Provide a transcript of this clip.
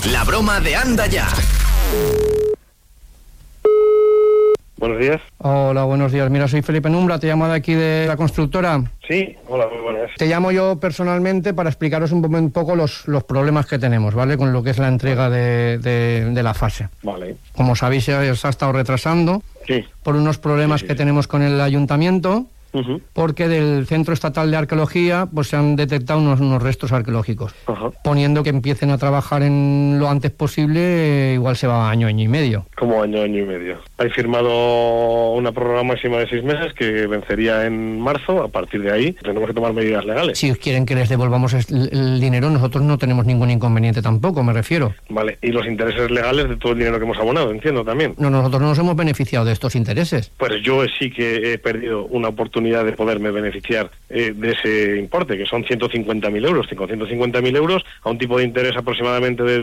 La broma de Anda Ya. Buenos días. Hola, buenos días. Mira, soy Felipe Numbra, te llamo de aquí de la constructora. Sí, hola, muy buenas. Te llamo yo personalmente para explicaros un poco los problemas que tenemos, ¿vale? Con lo que es la entrega de la fase. Vale. Como sabéis, se ha estado retrasando Sí. por unos problemas que tenemos con el ayuntamiento, porque del Centro Estatal de Arqueología pues se han detectado unos restos arqueológicos. Ajá. Poniendo que empiecen a trabajar en lo antes posible, igual se va año y medio. Como año y medio. Hay firmado una prórroga máxima de 6 meses que vencería en marzo. A partir de ahí tenemos que tomar medidas legales. Si quieren que les devolvamos el dinero, nosotros no tenemos ningún inconveniente tampoco, me refiero. Vale. Y los intereses legales de todo el dinero que hemos abonado, entiendo también. No, nosotros no nos hemos beneficiado de estos intereses. Pues yo sí que he perdido una oportunidad de poderme beneficiar de ese importe, que son 150.000 euros. Con 150.000 euros a un tipo de interés aproximadamente de